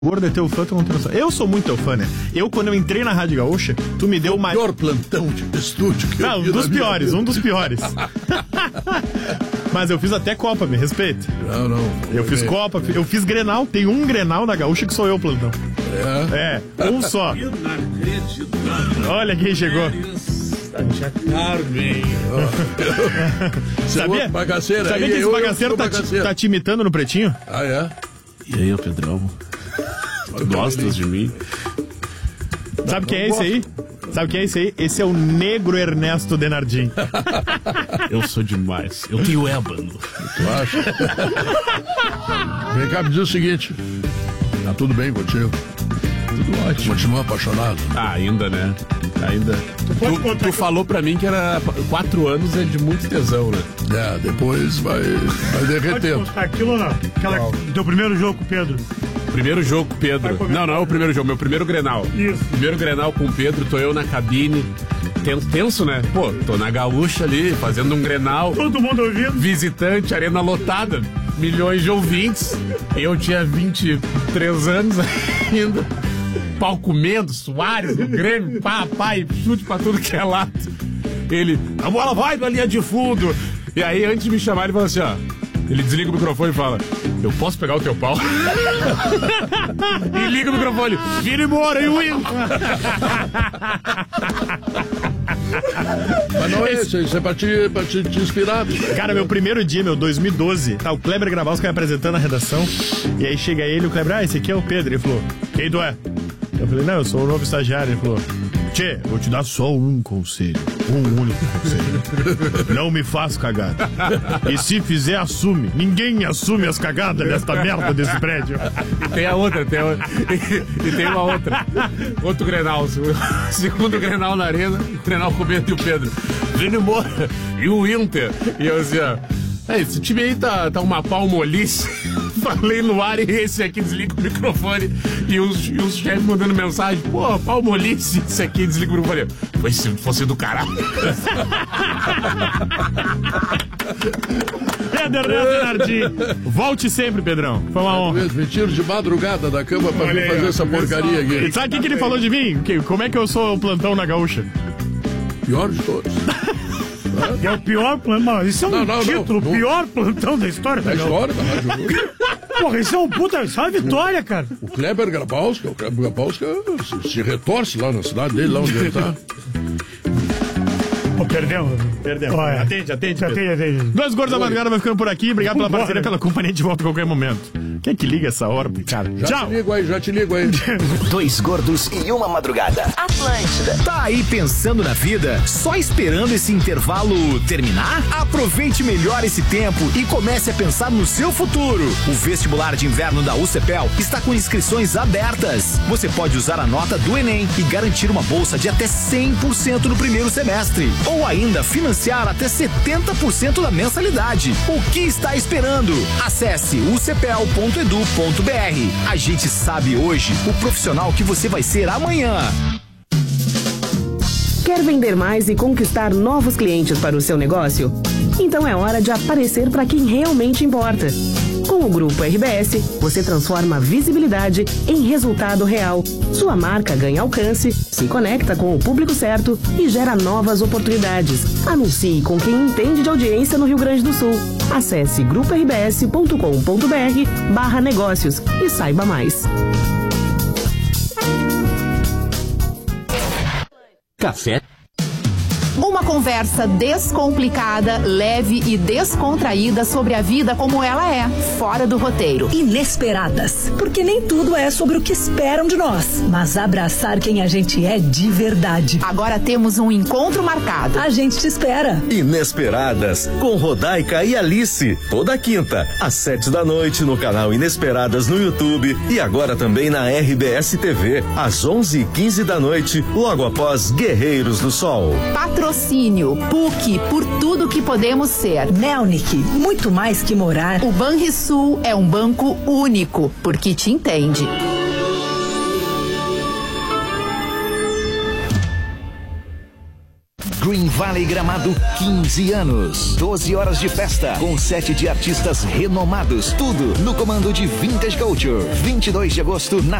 Gordo é teu fã, tu não tem noção. Eu sou muito teu fã, né? Quando eu entrei na Rádio Gaúcha, tu me deu o pior plantão de estúdio que eu vi um dos piores. Mas eu fiz até Copa, me respeita. Não. Eu fiz Copa, eu fiz Grenal. Tem um Grenal na Gaúcha que sou eu, plantão. Um só. Olha quem chegou. Carmen. Sabia que esse bagaceiro tá te imitando no Pretinho? Ah, é? E aí, Pedrão? Tu gostas de mim? Sabe quem é esse aí? Esse é o negro Ernesto Denardim. Eu sou demais. Eu tenho ébano. Tu acha? Vem cá, me diz o seguinte. Tá tudo bem contigo? Tudo ótimo. Continua apaixonado? Ainda, né? Ainda. Tu falou pra mim que era 4 anos é de muito tesão, né? Depois vai derretendo. Pode contar aquilo ou não? Teu primeiro jogo com o Pedro. Primeiro jogo com o Pedro. Não é o primeiro jogo, meu primeiro Grenal. Isso. Primeiro Grenal com o Pedro, tô eu na cabine. Tenso, né? Pô, tô na Gaúcha ali, fazendo um Grenal. Todo mundo ouvindo. Visitante, arena lotada. Milhões de ouvintes. Eu tinha 23 anos ainda. Pau comendo, Soares no Grêmio, e chute pra tudo que é lado. Ele, a bola vai pra linha de fundo. E aí, antes de me chamar, ele falou assim, ó. Ele desliga o microfone e fala, eu posso pegar o teu pau? E liga o microfone, vira embora, e o Will. Mas não é isso é pra te inspirar. Cara, meu primeiro dia, 2012, tá o Kleber Grabowski apresentando a redação, e aí chega ele, o Kleber, esse aqui é o Pedro. Ele falou, quem tu é? Eu falei, não, eu sou o novo estagiário. Ele falou, tchê, vou te dar só um conselho. Um único conselho. Não me faz cagada. E se fizer, assume. Ninguém assume as cagadas desta merda desse prédio. E tem a outra, e tem uma outra. Outro Grenal. Segundo Grenal na arena, o Grenal com o Bento e o Pedro. Vindo embora. E o Inter. E eu dizia, esse time aí tá uma palmolice. Falei no ar e esse aqui desliga o microfone. E os chefes mandando mensagem, pô, palmolice, esse aqui desliga o microfone. Foi se fosse do caralho. Pedro Denardim. Volte sempre, Pedrão. Foi uma honra. Me tiro de madrugada da cama pra vir fazer essa porcaria aqui. E sabe o que ele falou de mim? Como é que eu sou o plantão na Gaúcha? Pior de todos. É o pior plantão. Isso é um título, o pior plantão da história da história da Rádio. Porra, isso é um puta, isso é uma vitória, cara. O Kleber Grabowski se retorce lá na cidade dele, lá onde ele tá. Perdemos. Olha, atende. Dois Gordos da Madrugada vai ficando por aqui. Obrigado pela parceria, pela companhia, de volta a qualquer momento. Quem é que liga essa hora, cara? Tchau. Já te ligo aí. Dois Gordos e uma Madrugada. Atlântida. Tá aí pensando na vida? Só esperando esse intervalo terminar? Aproveite melhor esse tempo e comece a pensar no seu futuro. O vestibular de inverno da UCPEL está com inscrições abertas. Você pode usar a nota do Enem e garantir uma bolsa de até 100% no primeiro semestre. Ou ainda financiar até 70% da mensalidade. O que está esperando? Acesse ucpel.edu.br. A gente sabe hoje o profissional que você vai ser amanhã. Quer vender mais e conquistar novos clientes para o seu negócio? Então é hora de aparecer para quem realmente importa. Com o Grupo RBS, você transforma a visibilidade em resultado real. Sua marca ganha alcance, se conecta com o público certo e gera novas oportunidades. Anuncie com quem entende de audiência no Rio Grande do Sul. Acesse gruporbs.com.br/negócios e saiba mais. Café. Uma conversa descomplicada, leve e descontraída sobre a vida como ela é, fora do roteiro. Inesperadas, porque nem tudo é sobre o que esperam de nós, mas abraçar quem a gente é de verdade. Agora temos um encontro marcado. A gente te espera. Inesperadas, com Rodaica e Alice, toda quinta, às 7h no canal Inesperadas no YouTube e agora também na RBS TV, às 11h15, logo após Guerreiros do Sol. Patrocínio PUC, por tudo que podemos ser. Melnick, muito mais que morar. O Banrisul é um banco único, porque te entende. Green Valley Gramado, 15 anos. 12 horas de festa, com 7 de artistas renomados. Tudo no comando de Vintage Culture. 22 de agosto, na